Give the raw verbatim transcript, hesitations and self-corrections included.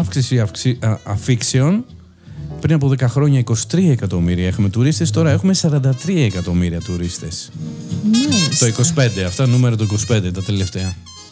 αύξηση αυξή, α, αφήξεων. Πριν από δέκα χρόνια είκοσι τρία εκατομμύρια έχουμε τουρίστες, τώρα έχουμε σαράντα τρία εκατομμύρια τουρίστες. Μάλιστα. Το είκοσι πέντε, αυτά νούμερα το είκοσι πέντε τα τελευταία.